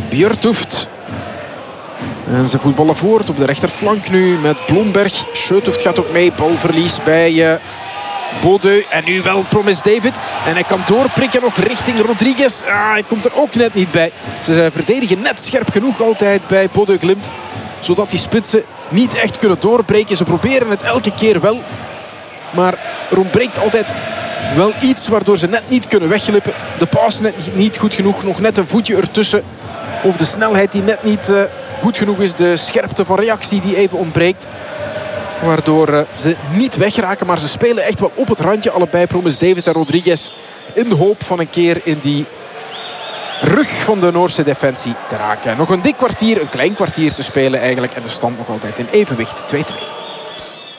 Björtuft. En ze voetballen voort op de rechterflank nu met Blomberg. Schötuft gaat ook mee. Balverlies bij Bodø. En nu wel Promes David. En hij kan doorprikken nog richting Rodriguez. Hij komt er ook net niet bij. Ze verdedigen net scherp genoeg altijd bij Bodø Glimt. Zodat die spitsen niet echt kunnen doorbreken. Ze proberen het elke keer wel. Maar er ontbreekt altijd wel iets waardoor ze net niet kunnen wegglippen. De paas net niet goed genoeg. Nog net een voetje ertussen. Of de snelheid die net niet goed genoeg is. De scherpte van reactie die even ontbreekt. Waardoor ze niet wegraken. Maar ze spelen echt wel op het randje. Allebei Promes David en Rodriguez. In de hoop van een keer in die rug van de Noorse defensie te raken. Nog een dik kwartier, een klein kwartier te spelen eigenlijk. En de stand nog altijd in evenwicht 2-2.